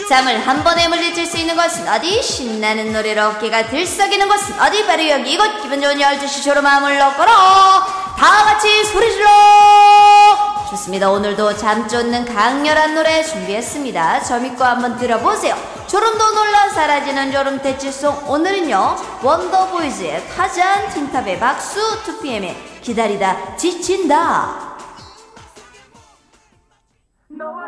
잠을 한 번에 물리칠 수 있는 곳은 어디? 신나는 노래로 어깨가 들썩이는 곳은 어디? 바로 여기 이곳. 기분 좋은 12시 쇼로 마음을 넣거라. 다같이 소리 질러. 좋습니다. 오늘도 잠 쫓는 강렬한 노래 준비했습니다. 저 믿고 한번 들어보세요. 졸음도 놀라 사라지는 졸음 대치송. 오늘은요 원더보이즈의 타잔, 틴탑의 박수, 2PM의 기다리다 지친다. 너와